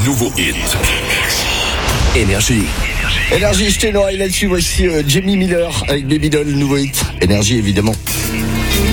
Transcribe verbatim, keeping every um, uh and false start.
nouveaux hits. Énergie. Énergie, jetez l'oreille là-dessus. Voici euh, Jamie Miller avec Baby Doll, nouveau hit. Énergie, évidemment.